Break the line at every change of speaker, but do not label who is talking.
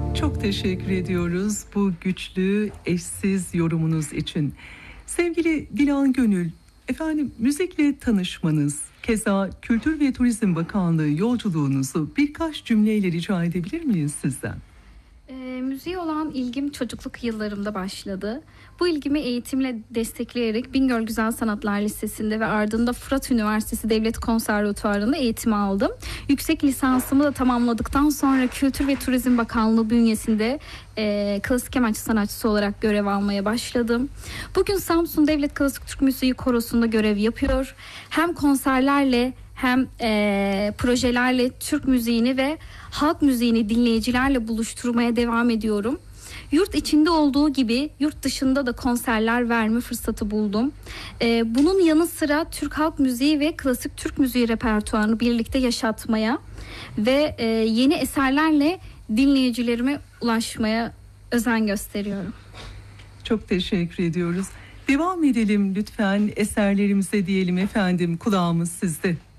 Çok teşekkür ediyoruz bu güçlü, eşsiz yorumunuz için. Sevgili Dilan Gönül, efendim müzikle tanışmanız, keza Kültür ve Turizm Bakanlığı yolculuğunuzu birkaç cümleyle rica edebilir miyiz sizden?
Müziğe olan ilgim çocukluk yıllarımda başladı. Bu ilgimi eğitimle destekleyerek Bingöl Güzel Sanatlar Lisesi'nde ve ardında Fırat Üniversitesi Devlet Konservatuvarı'nda eğitim aldım. Yüksek lisansımı da tamamladıktan sonra Kültür ve Turizm Bakanlığı bünyesinde klasik kemançı sanatçısı olarak görev almaya başladım. Bugün Samsun Devlet Klasik Türk Müziği Korosu'nda görev yapıyor. Hem konserlerle hem projelerle Türk müziğini ve halk müziğini dinleyicilerle buluşturmaya devam ediyorum. Yurt içinde olduğu gibi yurt dışında da konserler verme fırsatı buldum. Bunun yanı sıra Türk halk müziği ve klasik Türk müziği repertuarını birlikte yaşatmaya ve yeni eserlerle dinleyicilerime ulaşmaya özen gösteriyorum.
Çok teşekkür ediyoruz. Devam edelim lütfen eserlerimize diyelim efendim, kulağımız sizde.